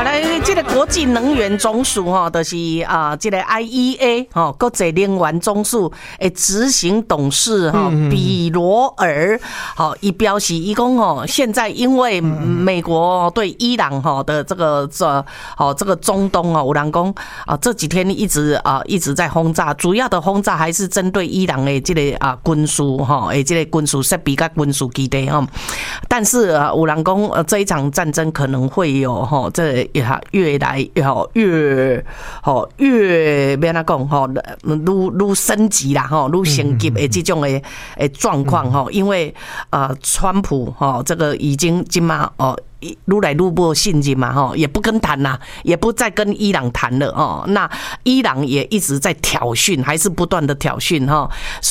好来，这个国际能源总署就是这个 IEA 国际能源总署的执行董事比罗尔伊表示，伊讲现在因为美国对伊朗的这个中东有人讲这几天一直在轰炸，主要的轰炸还是针对伊朗的这个军事这个军事设备跟军事基地但是有人讲这一场战争可能会有这越来越别那讲愈升级啦愈升级的这种的状况因为川普这个已经今嘛愈来愈不信任嘛也不跟谈啦，也不再跟伊朗谈了那伊朗也一直在挑衅，还是不断的挑衅